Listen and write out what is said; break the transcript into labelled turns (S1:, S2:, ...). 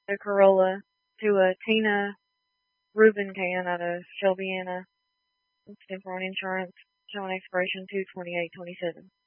S1: a Corolla to a Tina Rubin can out of Shelbyana. Stamp on insurance, showing expiration 2/28/27.